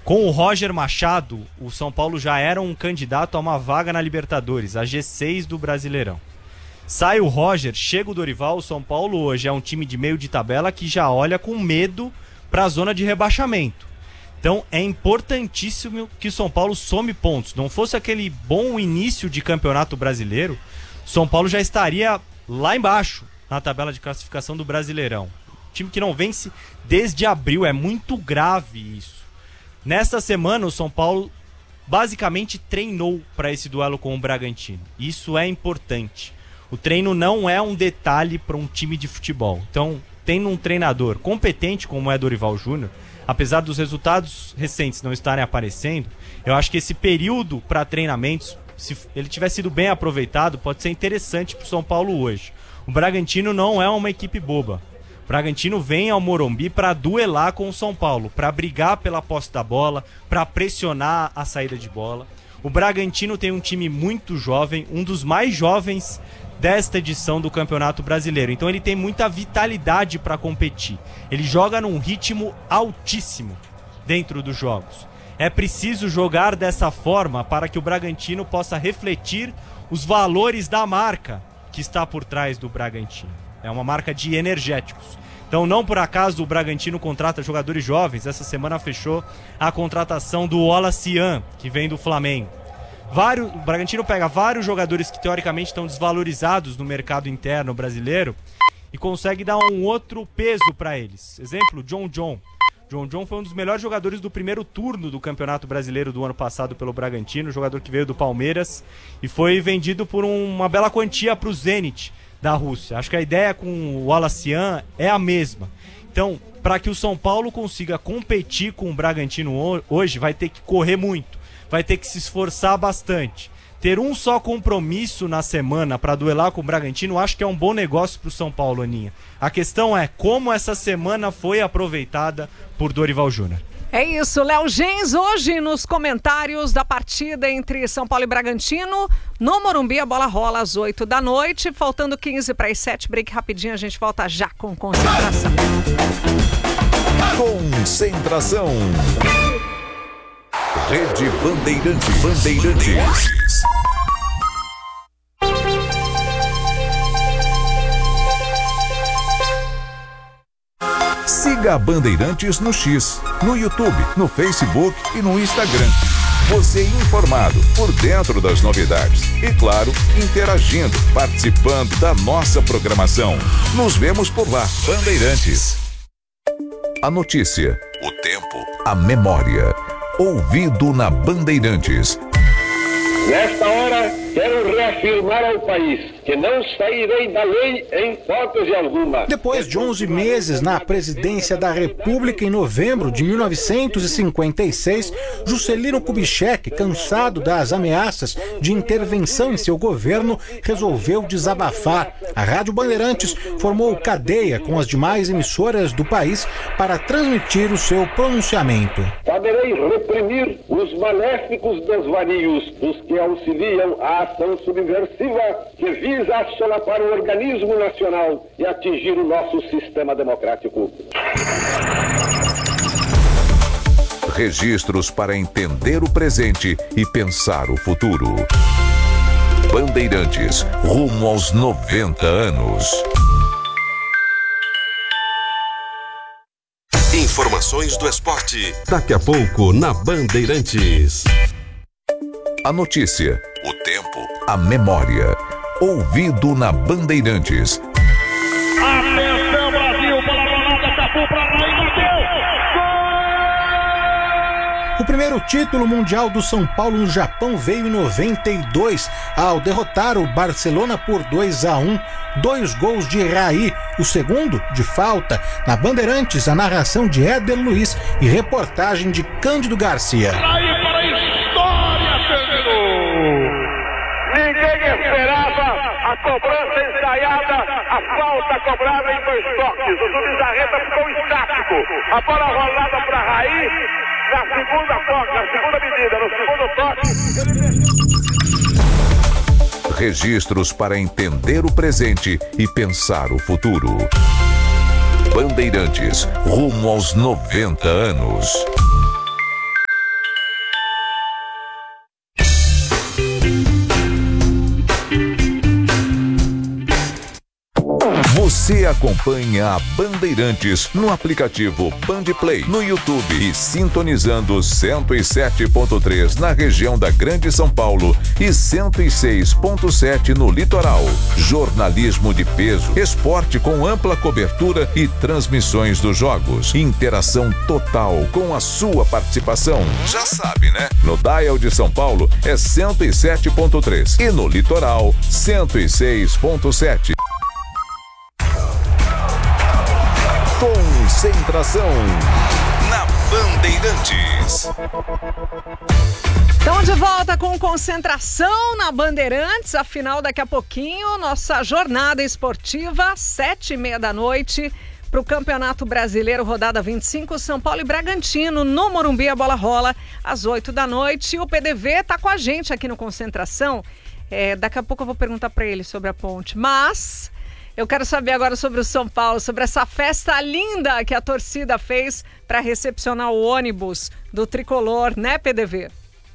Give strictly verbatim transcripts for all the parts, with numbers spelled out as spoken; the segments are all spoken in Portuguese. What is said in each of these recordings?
Com o Roger Machado, o São Paulo já era um candidato a uma vaga na Libertadores, a G seis do Brasileirão. Sai o Roger, chega o Dorival, o São Paulo hoje é um time de meio de tabela que já olha com medo para a zona de rebaixamento. Então é importantíssimo que o São Paulo some pontos. Não fosse aquele bom início de campeonato brasileiro, São Paulo já estaria lá embaixo na tabela de classificação do Brasileirão. Time que não vence desde abril, é muito grave isso. Nesta semana o São Paulo basicamente treinou para esse duelo com o Bragantino. Isso é importante. O treino não é um detalhe para um time de futebol. Então, tendo um treinador competente como é Dorival Júnior, apesar dos resultados recentes não estarem aparecendo, eu acho que esse período para treinamentos, se ele tiver sido bem aproveitado, pode ser interessante para o São Paulo hoje. O Bragantino não é uma equipe boba. O Bragantino vem ao Morumbi para duelar com o São Paulo, para brigar pela posse da bola, para pressionar a saída de bola. O Bragantino tem um time muito jovem, um dos mais jovens desta edição do Campeonato Brasileiro. Então ele tem muita vitalidade para competir. Ele joga num ritmo altíssimo dentro dos jogos. É preciso jogar dessa forma para que o Bragantino possa refletir os valores da marca que está por trás do Bragantino. É uma marca de energéticos. Então não por acaso o Bragantino contrata jogadores jovens. Essa semana fechou a contratação do Olacian, que vem do Flamengo. Vários, o Bragantino pega vários jogadores que teoricamente estão desvalorizados no mercado interno brasileiro e consegue dar um outro peso para eles. Exemplo, John John. John John foi um dos melhores jogadores do primeiro turno do Campeonato Brasileiro do ano passado pelo Bragantino, jogador que veio do Palmeiras e foi vendido por um, uma bela quantia para o Zenit da Rússia. Acho que a ideia com o Olacian é a mesma. Então, para que o São Paulo consiga competir com o Bragantino hoje, vai ter que correr muito, vai ter que se esforçar bastante. Ter um só compromisso na semana para duelar com o Bragantino, acho que é um bom negócio para o São Paulo, Aninha. A questão é como essa semana foi aproveitada por Dorival Júnior. É isso, Léo Gens, hoje nos comentários da partida entre São Paulo e Bragantino, no Morumbi a bola rola às oito da noite, faltando quinze para as sete, break rapidinho, a gente volta já com concentração. Concentração. Rede Bandeirantes. Bandeirantes. Siga a Bandeirantes no X, no YouTube, no Facebook e no Instagram. Você informado, por dentro das novidades e, claro, interagindo, participando da nossa programação. Nos vemos por lá. Bandeirantes. A notícia, o tempo, a memória. Ouvido na Bandeirantes. Nesta hora, quero reafirmar ao país que não sairei da lei em hipótese alguma. Depois de onze meses na presidência da República, em novembro de mil novecentos e cinquenta e seis, Juscelino Kubitschek, cansado das ameaças de intervenção em seu governo, resolveu desabafar. A Rádio Bandeirantes formou cadeia com as demais emissoras do país para transmitir o seu pronunciamento. Saberei reprimir os maléficos desvarios dos que auxiliam a ação subversiva que visa assolapar o organismo nacional e atingir o nosso sistema democrático. Registros para entender o presente e pensar o futuro. Bandeirantes, rumo aos noventa anos. Informações do esporte. Daqui a pouco na Bandeirantes. A notícia, o tempo, a memória. Ouvido na Bandeirantes. Atenção, Brasil, bola rolada, tapou pra lá e bateu. O primeiro título mundial do São Paulo no Japão veio em noventa e dois, ao derrotar o Barcelona por dois a um. Dois gols de Raí, o segundo de falta. Na Bandeirantes, a narração de Éder Luiz e reportagem de Cândido Garcia. Raí para a história, terminou. Ninguém esperava a cobrança ensaiada, a falta cobrada em dois toques. O juiz da reta ficou estático. A bola rolada para Raí, na segunda toque, na segunda medida, no segundo toque. Registros para entender o presente e pensar o futuro. Bandeirantes, rumo aos noventa anos. Você acompanha a Bandeirantes no aplicativo Bandplay, no YouTube e sintonizando cento e sete ponto três na região da Grande São Paulo e cento e seis ponto sete no litoral. Jornalismo de peso, esporte com ampla cobertura e transmissões dos jogos. Interação total com a sua participação. Já sabe, né? No Dial de São Paulo é cento e sete ponto três e no litoral cento e seis ponto sete. Concentração na Bandeirantes. Estamos de volta com Concentração na Bandeirantes. Afinal, daqui a pouquinho, nossa jornada esportiva, sete e meia da noite, para o Campeonato Brasileiro, rodada vinte e cinco, São Paulo e Bragantino, no Morumbi, a bola rola às oito da noite. E o P D V está com a gente aqui no Concentração. É, daqui a pouco eu vou perguntar para ele sobre a ponte, mas eu quero saber agora sobre o São Paulo, sobre essa festa linda que a torcida fez para recepcionar o ônibus do Tricolor, né, P D V?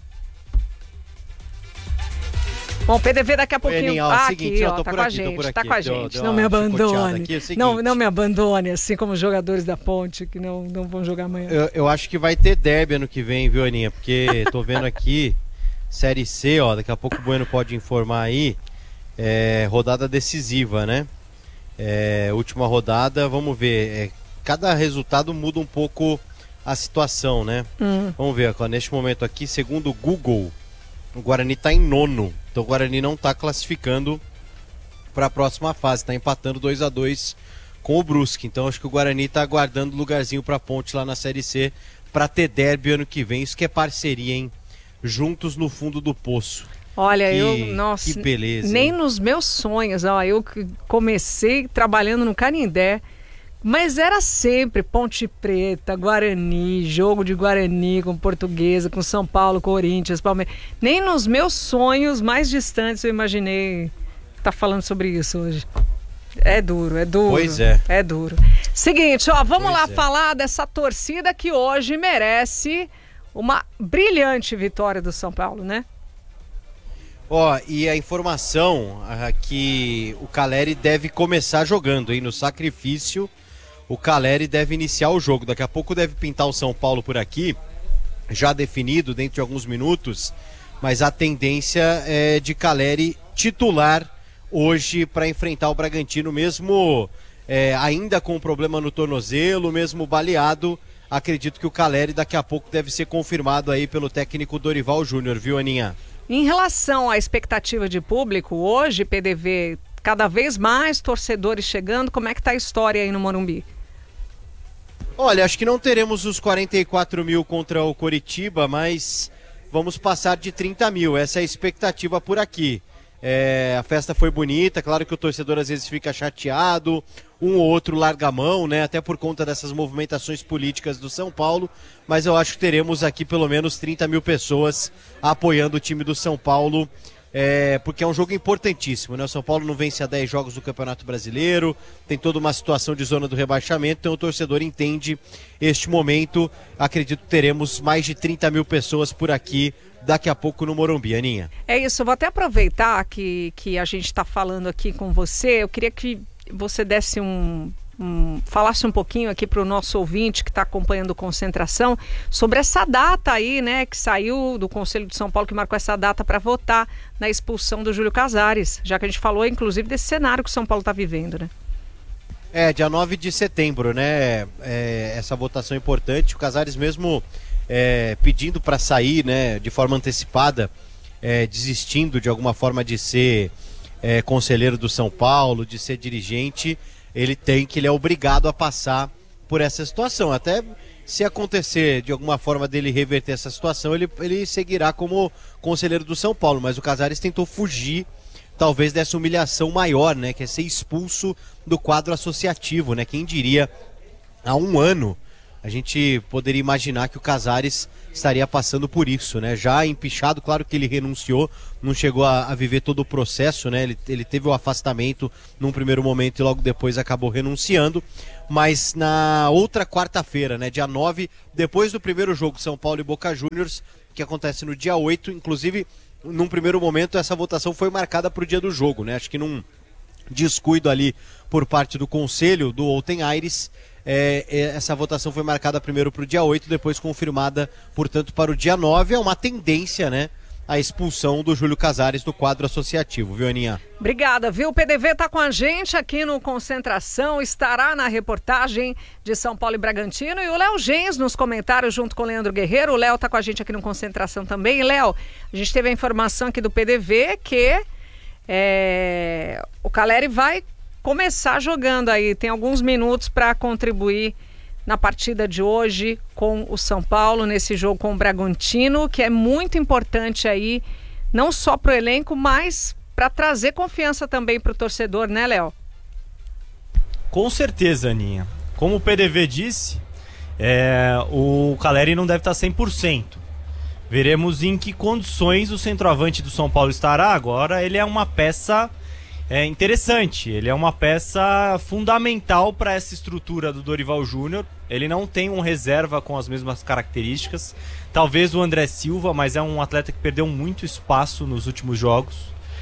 Bom, P D V daqui a pouquinho. Beninho, ó, ah, seguinte, aqui, ó, tá com a gente, tá com a gente. Não me abandone. Aqui, não, não me abandone, assim como os jogadores da Ponte, que não, não vão jogar amanhã. Eu, eu acho que vai ter derby ano que vem, viu, Aninha? Porque tô vendo aqui, Série C, ó, daqui a pouco o Bueno pode informar aí, é, rodada decisiva, né? É, última rodada, vamos ver, é, cada resultado muda um pouco a situação, né? Hum. Vamos ver, ó, neste momento aqui, segundo o Google, o Guarani tá em nono. Então o Guarani não está classificando para a próxima fase, está empatando dois a dois com o Brusque. Então acho que o Guarani está aguardando lugarzinho para a Ponte lá na Série C para ter derby ano que vem. Isso que é parceria, hein? Juntos no fundo do poço. Olha, que, eu, nossa, que beleza. Nem hein? nos meus sonhos, ó, eu comecei trabalhando no Canindé, mas era sempre Ponte Preta, Guarani, jogo de Guarani com Portuguesa, com São Paulo, Corinthians, Palmeiras. Nem nos meus sonhos mais distantes eu imaginei estar falando sobre isso hoje. É duro, é duro. Pois é. É duro. Seguinte, ó, vamos pois lá é. falar dessa torcida que hoje merece uma brilhante vitória do São Paulo, né? Ó, e a informação ah, que o Caleri deve começar jogando, hein? No sacrifício, o Caleri deve iniciar o jogo. Daqui a pouco deve pintar o São Paulo por aqui, já definido dentro de alguns minutos, mas a tendência é de Caleri titular hoje para enfrentar o Bragantino, mesmo é, ainda com um problema no tornozelo, mesmo baleado. Acredito que o Caleri daqui a pouco deve ser confirmado aí pelo técnico Dorival Júnior, viu, Aninha? Em relação à expectativa de público, hoje, P D V, cada vez mais torcedores chegando, como é que tá a história aí no Morumbi? Olha, acho que não teremos os quarenta e quatro mil contra o Coritiba, mas vamos passar de trinta mil, essa é a expectativa por aqui. É, a festa foi bonita, claro que o torcedor às vezes fica chateado, um ou outro larga a mão, né, até por conta dessas movimentações políticas do São Paulo, mas eu acho que teremos aqui pelo menos trinta mil pessoas apoiando o time do São Paulo, é, porque é um jogo importantíssimo, né? O São Paulo não vence há dez jogos do Campeonato Brasileiro, tem toda uma situação de zona do rebaixamento, então o torcedor entende este momento. Acredito que teremos mais de trinta mil pessoas por aqui daqui a pouco no Morumbi, Aninha. É isso, eu vou até aproveitar que, que a gente está falando aqui com você, eu queria que você desse um, um falasse um pouquinho aqui para o nosso ouvinte que está acompanhando Concentração sobre essa data aí, né, que saiu do Conselho de São Paulo, que marcou essa data para votar na expulsão do Júlio Casares, já que a gente falou inclusive desse cenário que o São Paulo está vivendo, né? É, dia nove de setembro, né, é, essa votação importante, o Casares mesmo é, pedindo para sair, né, de forma antecipada, é, desistindo de alguma forma de ser É, conselheiro do São Paulo, de ser dirigente, ele tem que, ele é obrigado a passar por essa situação. Até se acontecer de alguma forma dele reverter essa situação, ele, ele seguirá como conselheiro do São Paulo, mas o Casares tentou fugir talvez dessa humilhação maior, né, que é ser expulso do quadro associativo, né? Quem diria, há um ano a gente poderia imaginar que o Casares estaria passando por isso, né? Já empichado, claro que ele renunciou, não chegou a, a viver todo o processo, né? Ele, ele teve o afastamento num primeiro momento e logo depois acabou renunciando, mas na outra quarta-feira, né, dia nove, depois do primeiro jogo São Paulo e Boca Juniors, que acontece no dia oito, inclusive, num primeiro momento essa votação foi marcada para o dia do jogo, né? Acho que não, descuido ali por parte do Conselho do Outen Aires. É, é, essa votação foi marcada primeiro para o dia oito, depois confirmada, portanto, para o dia nove. É uma tendência, né? A expulsão do Júlio Casares do quadro associativo, viu, Aninha? Obrigada, viu? O P D V está com a gente aqui no Concentração, estará na reportagem de São Paulo e Bragantino, e o Léo Gens nos comentários junto com o Leandro Guerreiro. O Léo está com a gente aqui no Concentração também. E, Léo, a gente teve a informação aqui do P D V que é, o Caleri vai começar jogando aí, tem alguns minutos para contribuir na partida de hoje com o São Paulo, nesse jogo com o Bragantino, que é muito importante aí, não só para o elenco, mas para trazer confiança também para o torcedor, né, Léo? Com certeza, Aninha. Como o P D V disse, é, o Caleri não deve estar cem por cento. Veremos em que condições o centroavante do São Paulo estará. Agora ele é uma peça é, interessante, ele é uma peça fundamental para essa estrutura do Dorival Júnior. Ele não tem um reserva com as mesmas características, talvez o André Silva, mas é um atleta que perdeu muito espaço nos últimos jogos.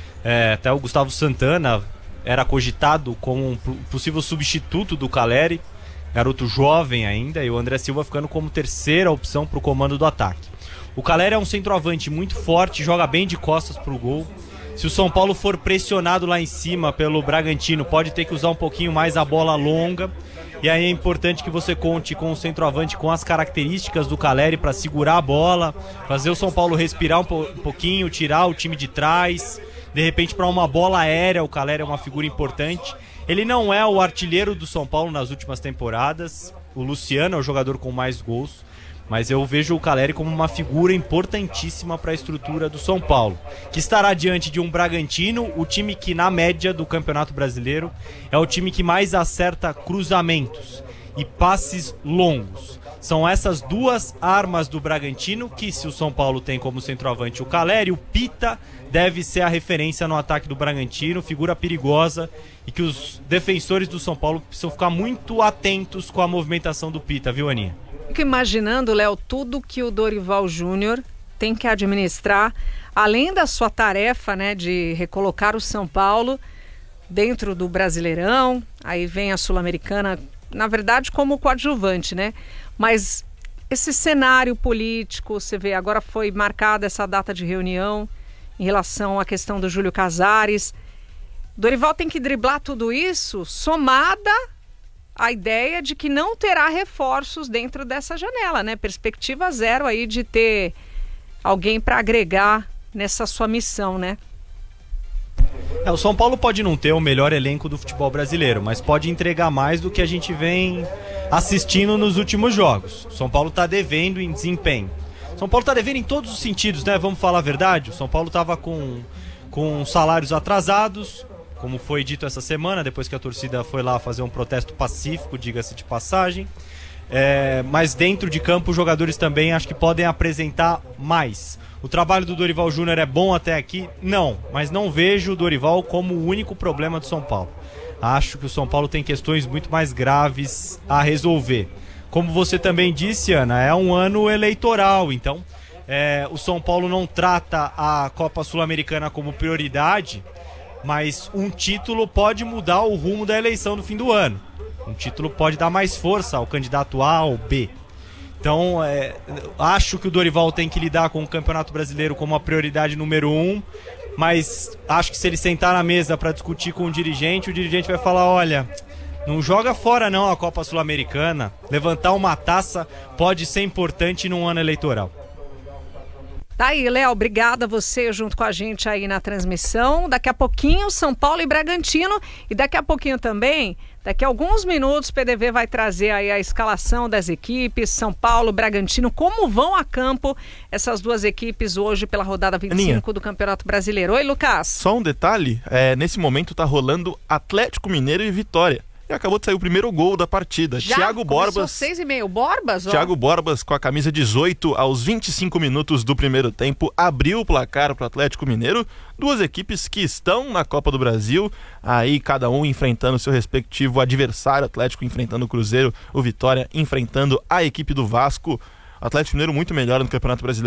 É, até o Gustavo Santana era cogitado como um possível substituto do Caleri, garoto jovem ainda, e o André Silva ficando como terceira opção para o comando do ataque. O Caleri é um centroavante muito forte, joga bem de costas para o gol. Se o São Paulo for pressionado lá em cima pelo Bragantino, pode ter que usar um pouquinho mais a bola longa. E aí é importante que você conte com o centroavante com as características do Caleri para segurar a bola, fazer o São Paulo respirar um, po- um pouquinho, tirar o time de trás. De repente, para uma bola aérea, o Caleri é uma figura importante. Ele não é o artilheiro do São Paulo nas últimas temporadas. O Luciano é o jogador com mais gols. Mas eu vejo o Caleri como uma figura importantíssima para a estrutura do São Paulo, que estará diante de um Bragantino, o time que na média do Campeonato Brasileiro é o time que mais acerta cruzamentos e passes longos. São essas duas armas do Bragantino que, se o São Paulo tem como centroavante o Caleri, o Pita deve ser a referência no ataque do Bragantino, figura perigosa, e que os defensores do São Paulo precisam ficar muito atentos com a movimentação do Pita, viu, Aninha? Fico imaginando, Léo, tudo que o Dorival Júnior tem que administrar, além da sua tarefa, né, de recolocar o São Paulo dentro do Brasileirão. Aí vem a Sul-Americana, na verdade, como coadjuvante, né? Mas esse cenário político, você vê, agora foi marcada essa data de reunião em relação à questão do Júlio Casares. Dorival tem que driblar tudo isso, somada a ideia de que não terá reforços dentro dessa janela, né? Perspectiva zero aí de ter alguém para agregar nessa sua missão, né? É, o São Paulo pode não ter o melhor elenco do futebol brasileiro, mas pode entregar mais do que a gente vem assistindo nos últimos jogos. O São Paulo está devendo em desempenho. O São Paulo está devendo em todos os sentidos, né? Vamos falar a verdade. O São Paulo estava com, com salários atrasados, como foi dito essa semana, depois que a torcida foi lá fazer um protesto pacífico, diga-se de passagem. É, mas dentro de campo os jogadores também acho que podem apresentar mais. O trabalho do Dorival Júnior é bom até aqui? Não, mas não vejo o Dorival como o único problema do São Paulo. Acho que o São Paulo tem questões muito mais graves a resolver. Como você também disse, Ana, é um ano eleitoral, então é, o São Paulo não trata a Copa Sul-Americana como prioridade, mas um título pode mudar o rumo da eleição no fim do ano. Um título pode dar mais força ao candidato A ou B. Então, é, acho que o Dorival tem que lidar com o Campeonato Brasileiro como a prioridade número um, mas acho que se ele sentar na mesa para discutir com o dirigente, o dirigente vai falar, olha, não joga fora não a Copa Sul-Americana, levantar uma taça pode ser importante num ano eleitoral. Tá aí, Léo, obrigada a você junto com a gente aí na transmissão. Daqui a pouquinho, São Paulo e Bragantino. E daqui a pouquinho também, daqui a alguns minutos, o P D V vai trazer aí a escalação das equipes, São Paulo, Bragantino, como vão a campo essas duas equipes hoje pela rodada vinte e cinco Aninha. Do Campeonato Brasileiro. Oi, Lucas. Só um detalhe, é, nesse momento tá rolando Atlético Mineiro e Vitória. E acabou de sair o primeiro gol da partida. Já Thiago Borbas. seis e meio. Borbas? Ó. Thiago Borbas, com a camisa dezoito, aos vinte e cinco minutos do primeiro tempo, abriu o placar para o Atlético Mineiro. Duas equipes que estão na Copa do Brasil, aí cada um enfrentando seu respectivo adversário. Atlético enfrentando o Cruzeiro, o Vitória enfrentando a equipe do Vasco. O Atlético Mineiro muito melhor no Campeonato Brasileiro